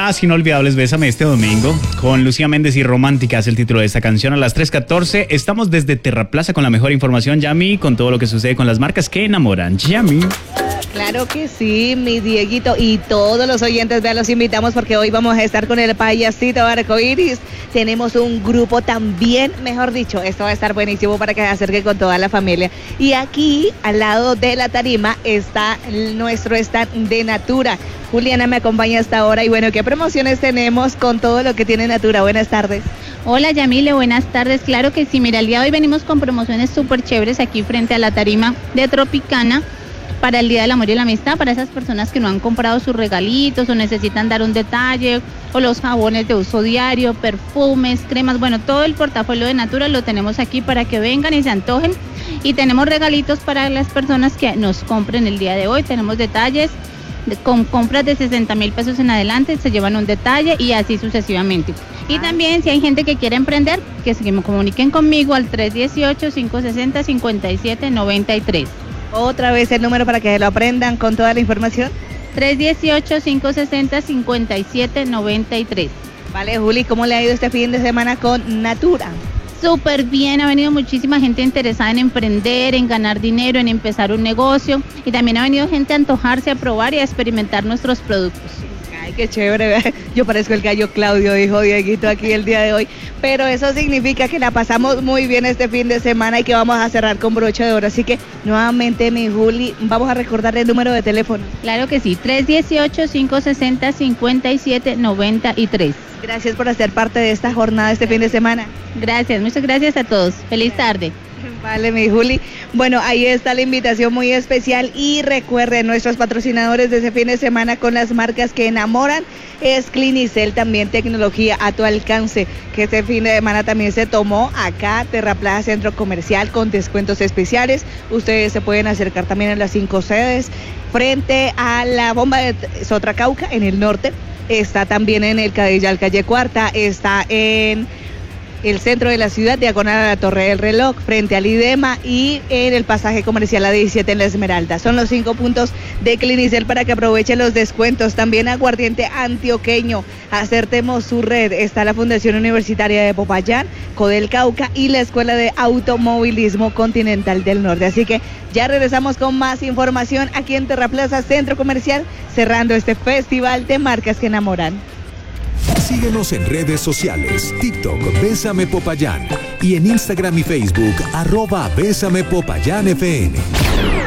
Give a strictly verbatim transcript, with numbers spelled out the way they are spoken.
Las inolvidables Bésame este domingo con Lucía Méndez y Romántica es el título de esta canción. A las tres catorce estamos desde Terraplaza con la mejor información, Yami, con todo lo que sucede con las marcas que enamoran. Yami. Claro que sí, mi Dieguito, y todos los oyentes, vean, los invitamos porque hoy vamos a estar con el payasito arcoíris. Tenemos un grupo también, mejor dicho, esto va a estar buenísimo para que se acerque con toda la familia. Y aquí, al lado de la tarima, está nuestro stand de Natura. Juliana me acompaña hasta ahora y bueno, ¿qué promociones tenemos con todo lo que tiene Natura? Buenas tardes. Hola Yamile, buenas tardes. Claro que sí, mira, el día de hoy venimos con promociones súper chéveres aquí frente a la tarima de Tropicana para el Día del Amor y la Amistad, para esas personas que no han comprado sus regalitos o necesitan dar un detalle, o los jabones de uso diario, perfumes, cremas, bueno, todo el portafolio de Natura lo tenemos aquí para que vengan y se antojen. Y tenemos regalitos para las personas que nos compren el día de hoy, tenemos detalles. Con compras de sesenta mil pesos en adelante se llevan un detalle y así sucesivamente. Y también si hay gente que quiere emprender, que se comuniquen conmigo al tres uno ocho, cinco seis cero, cinco siete nueve tres. Otra vez el número para que lo aprendan con toda la información. tres uno ocho, cinco seis cero, cinco siete nueve tres. Vale, Juli, ¿cómo le ha ido este fin de semana con Natura? Súper bien, ha venido muchísima gente interesada en emprender, en ganar dinero, en empezar un negocio, y también ha venido gente a antojarse, a probar y a experimentar nuestros productos. Ay, qué chévere, yo parezco el gallo Claudio, dijo Dieguito aquí el día de hoy, pero eso significa que la pasamos muy bien este fin de semana y que vamos a cerrar con broche de oro, así que nuevamente, mi Juli, vamos a recordar el número de teléfono. Claro que sí, tres uno ocho, cinco seis cero, cinco siete nueve tres. Gracias por hacer parte de esta jornada este fin de semana. Gracias, muchas gracias a todos. Feliz tarde. Vale, mi Juli. Bueno, ahí está la invitación muy especial y recuerden, nuestros patrocinadores de ese fin de semana con las marcas que enamoran es Clinicel, también tecnología a tu alcance, que este fin de semana también se tomó acá, Terraplaza Centro Comercial, con descuentos especiales. Ustedes se pueden acercar también a las cinco sedes, frente a la bomba de Sotracauca en el norte. Está también en el Cadillal, calle Cuarta, está en el centro de la ciudad, diagonal a la Torre del Reloj, frente al IDEMA, y en el pasaje comercial A diecisiete en La Esmeralda. Son los cinco puntos de Clinicel para que aprovechen los descuentos. También aguardiente antioqueño, acertemos su red. Está la Fundación Universitaria de Popayán, Codel Cauca y la Escuela de Automovilismo Continental del Norte. Así que ya regresamos con más información aquí en Terraplaza Centro Comercial, cerrando este festival de marcas que enamoran. Síguenos en redes sociales, TikTok, Bésame Popayán, y en Instagram y Facebook, arroba Bésame Popayán F N.